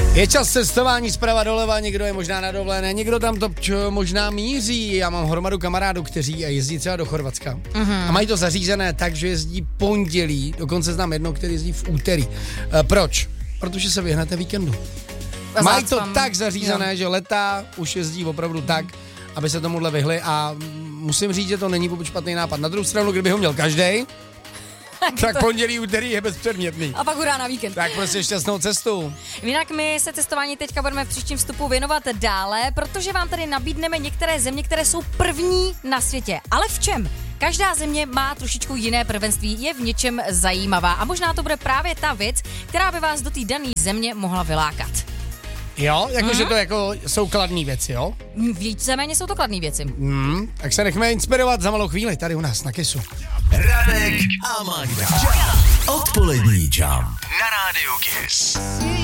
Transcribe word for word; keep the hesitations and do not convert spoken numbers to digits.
Je čas cestování zprava doleva, někdo je možná na dovolené, někdo tam to čo, možná míří. Já mám hromadu kamarádů, kteří jezdí třeba do Chorvatska mm-hmm. a mají to zařízené tak, že jezdí pondělí, dokonce znám jedno, který jezdí v úterý. E, proč? Protože se vyhnete víkendu. Mají to tak zařízené, jo. že letá už jezdí opravdu tak, aby se tomuhle vyhli a musím říct, že to není vůbec špatný nápad. Na druhou stranu, kdyby ho měl každej, tak to... pondělí, úterý je bezpředmětný. A pak hurá na víkend. Tak prostě šťastnou cestu. Jinak my se cestování teďka budeme v příštím vstupu věnovat dále, protože vám tady nabídneme některé země, které jsou první na světě. Ale v čem? Každá země má trošičku jiné prvenství, je v něčem zajímavá a možná to bude právě ta věc, která by vás do té dané země mohla vylákat. Jo, jakože mm-hmm. to jako jsou kladný věci, jo? Víceméně jsou to kladný věci. Mm, tak se nechme inspirovat za malou chvíli tady u nás na Kissu. Radek a Magda. Odpolední Jump na rádiu Kiss.